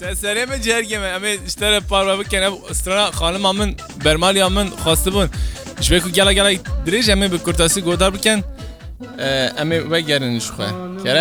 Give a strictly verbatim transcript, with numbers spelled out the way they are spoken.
Mesele mi cergeme? Ama işte parva bükene strana hanım amın bermal yamın khastı bun. İşte ku gela gela dirije mi bir kurtası godar büken. Ama ve gerin şu